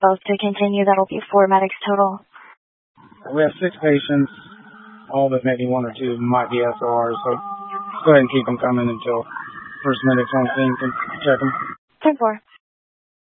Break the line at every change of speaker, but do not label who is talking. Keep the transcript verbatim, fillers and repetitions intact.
both to continue. That'll be four medics total.
We have six patients, all but maybe one or two might be S O Rs, so go ahead and keep them coming until first medics on scene can check them.
ten four.